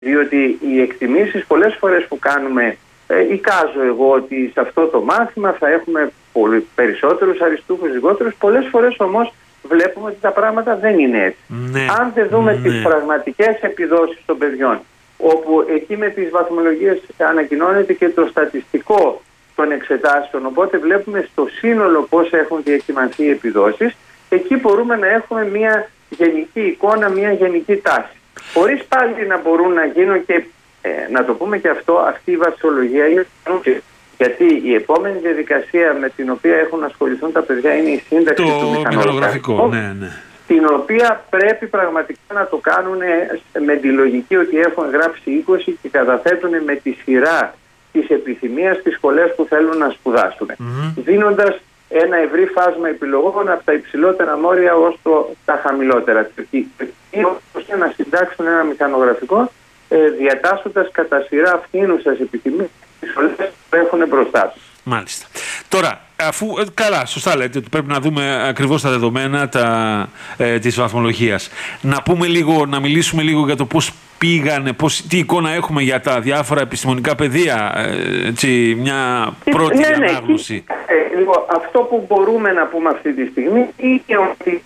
Διότι οι εκτιμήσεις πολλές φορές που κάνουμε, εικάζω εγώ ότι σε αυτό το μάθημα θα έχουμε πολύ περισσότερους αριστούχους, λιγότερους. Πολλές φορές όμως βλέπουμε ότι τα πράγματα δεν είναι έτσι. Ναι. Αν δεν δούμε τις πραγματικές επιδόσεις των παιδιών, όπου εκεί με τις βαθμολογίες ανακοινώνεται και το στατιστικό των εξετάσεων, οπότε βλέπουμε στο σύνολο πώς έχουν διακυμανθεί οι επιδόσεις, εκεί μπορούμε να έχουμε μια γενική εικόνα, μια γενική τάση. Χωρίς πάλι να μπορούν να γίνουν και, να το πούμε και αυτό, αυτή η βασιολογία είναι, γιατί η επόμενη διαδικασία με την οποία έχουν να ασχοληθούν τα παιδιά είναι η σύνταξη του μηχανογραφικού, την οποία πρέπει πραγματικά να το κάνουν με τη λογική ότι έχουν γράψει 20 και καταθέτουν με τη σειρά της επιθυμίας στις σχολές που θέλουν να σπουδάσουν, δίνοντας ένα ευρύ φάσμα επιλογών από τα υψηλότερα μόρια ως τα χαμηλότερα. Και να συντάξουν ένα μηχανογραφικό διατάσσοντας κατά σειρά φθήνουσας επιθυμίες τις σχολές που έχουν μπροστά τους. Μάλιστα. Τώρα, αφού καλά, σωστά λέτε ότι πρέπει να δούμε ακριβώς τα δεδομένα της βαθμολογίας. Να μιλήσουμε λίγο για το πώς πήγανε, τι εικόνα έχουμε για τα διάφορα επιστημονικά πεδία, έτσι, μια πρώτη ανάγνωση. Αυτό που μπορούμε να πούμε αυτή τη στιγμή είναι ότι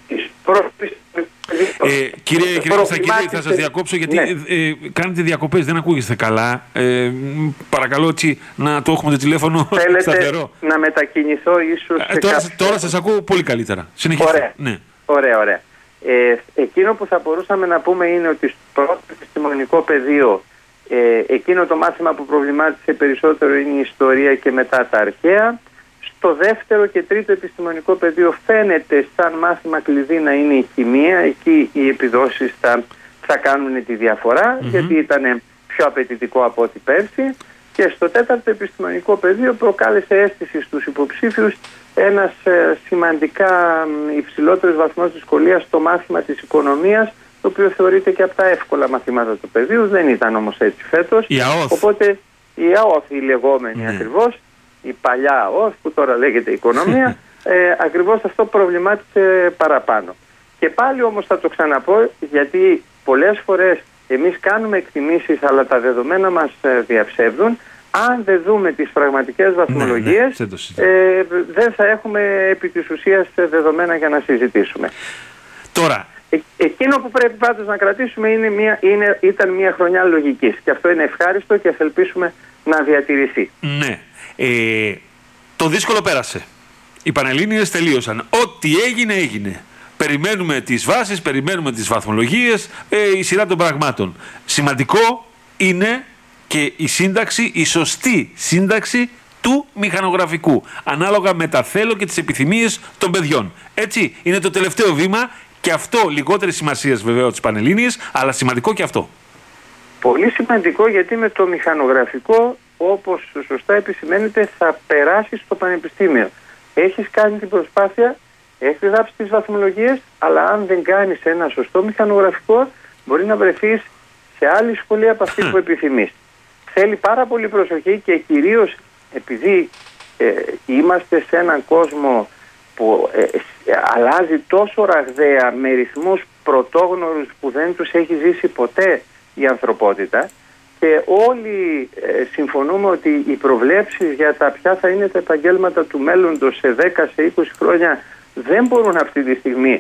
κύριε Κωνστακίδη, θα σας διακόψω γιατί κάνετε διακοπές, δεν ακούγεστε καλά. Παρακαλώ έτσι να το έχουμε το τηλέφωνο σταθερό. Να μετακινηθώ ίσως τώρα σας ακούω πολύ καλύτερα. Συνεχίστε. Ωραία. Εκείνο που θα μπορούσαμε να πούμε είναι ότι στο πρώτο επιστημονικό πεδίο εκείνο το μάθημα που προβλημάτισε περισσότερο είναι η ιστορία και μετά τα αρχαία. Στο δεύτερο και τρίτο επιστημονικό πεδίο φαίνεται σαν μάθημα κλειδί να είναι η χημεία. Εκεί οι επιδόσεις θα κάνουν τη διαφορά, γιατί ήταν πιο απαιτητικό από ό,τι πέρσι. Και στο τέταρτο επιστημονικό πεδίο προκάλεσε αίσθηση στους υποψήφιους ένας σημαντικά υψηλότερος βαθμός δυσκολίας στο μάθημα της οικονομίας, το οποίο θεωρείται και από τα εύκολα μαθήματα του πεδίου. Δεν ήταν όμως έτσι φέτος. Οπότε η ΑΟΘ, η λεγόμενη ακριβώς, η παλιά ΑΟΘ που τώρα λέγεται οικονομία, ακριβώς αυτό προβλημάτισε παραπάνω. Και πάλι όμως θα το ξαναπώ, γιατί πολλές φορές εμείς κάνουμε εκτιμήσεις αλλά τα δεδομένα μας διαψεύδουν. Αν δεν δούμε τις πραγματικές βαθμολογίες, δεν θα έχουμε επί της ουσίας δεδομένα για να συζητήσουμε. Τώρα, εκείνο που πρέπει πάντως να κρατήσουμε ήταν μια χρονιά λογικής, και αυτό είναι ευχάριστο και θα ελπίσουμε να διατηρηθεί. Ναι. Το δύσκολο πέρασε. Οι Πανελλήνιες τελείωσαν. Ό,τι έγινε. Περιμένουμε τις βάσεις, περιμένουμε τις βαθμολογίες, η σειρά των πραγμάτων. Σημαντικό είναι και η σύνταξη, η σωστή σύνταξη του μηχανογραφικού, ανάλογα με τα θέλω και τις επιθυμίες των παιδιών. Έτσι, είναι το τελευταίο βήμα, και αυτό λιγότερη σημασία βεβαίως της Πανελλήνιες, αλλά σημαντικό και αυτό. Πολύ σημαντικό, γιατί με το μηχανογραφικό, όπως σωστά επισημαίνεται, θα περάσει στο πανεπιστήμιο. Έχεις κάνει την προσπάθεια, έχεις γράψει τις βαθμολογίες, αλλά αν δεν κάνεις ένα σωστό μηχανογραφικό, μπορεί να βρεθείς σε άλλη σχολή από αυτή που επιθυμείς. Θέλει πάρα πολύ προσοχή, και κυρίως επειδή είμαστε σε έναν κόσμο που αλλάζει τόσο ραγδαία, με ρυθμούς πρωτόγνωρους που δεν τους έχει ζήσει ποτέ η ανθρωπότητα, και όλοι συμφωνούμε ότι οι προβλέψεις για τα ποια θα είναι τα επαγγέλματα του μέλλοντος σε 10, σε 20 χρόνια δεν μπορούν αυτή τη στιγμή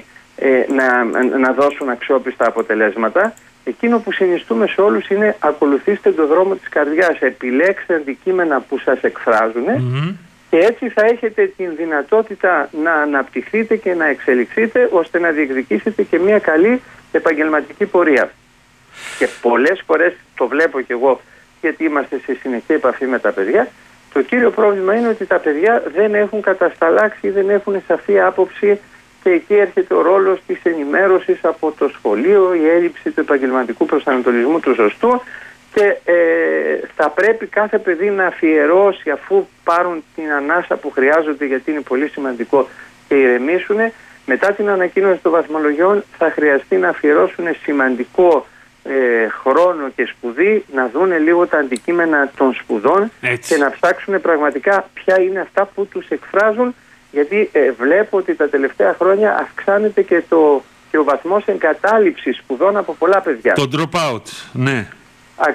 να δώσουν αξιόπιστα αποτελέσματα. Εκείνο που συνιστούμε σε όλους είναι: ακολουθήστε τον δρόμο της καρδιάς, επιλέξτε αντικείμενα που σας εκφράζουν, και έτσι θα έχετε την δυνατότητα να αναπτυχθείτε και να εξελιχθείτε, ώστε να διεκδικήσετε και μια καλή επαγγελματική πορεία. Και πολλές φορές το βλέπω κι εγώ, γιατί είμαστε σε συνεχή επαφή με τα παιδιά, το κύριο πρόβλημα είναι ότι τα παιδιά δεν έχουν κατασταλάξει, δεν έχουν σαφή άποψη, και εκεί έρχεται ο ρόλος της ενημέρωσης από το σχολείο, η έλλειψη του επαγγελματικού προσανατολισμού του σωστού, και θα πρέπει κάθε παιδί να αφιερώσει, αφού πάρουν την ανάσα που χρειάζονται, γιατί είναι πολύ σημαντικό, και ηρεμήσουν, μετά την ανακοίνωση των βαθμολογιών θα χρειαστεί να αφιερώσουν σημαντικό χρόνο και σπουδή, να δούνε λίγο τα αντικείμενα των σπουδών, και να ψάξουν πραγματικά ποια είναι αυτά που τους εκφράζουν, γιατί βλέπω ότι τα τελευταία χρόνια αυξάνεται και ο βαθμός εγκατάλειψης σπουδών από πολλά παιδιά. Το drop out, ναι.